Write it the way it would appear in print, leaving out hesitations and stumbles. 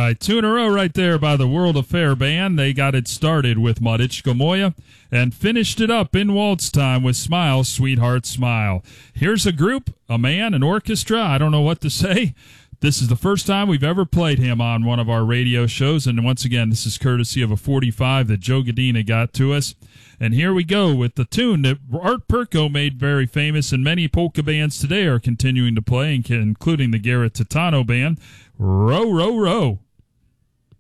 right. Two in a row right there by the World Affair Band. They got it started with Marichka Moja and finished it up in waltz time with Smile, Sweetheart, Smile. Here's a group, a man, an orchestra. I don't know what to say. This is the first time we've ever played him on one of our radio shows, and once again, this is courtesy of a 45 that Joe Gadina got to us. And here we go with the tune that Art Perko made very famous, and many polka bands today are continuing to play, including the Garrett Titano Band, Row, Row, Row.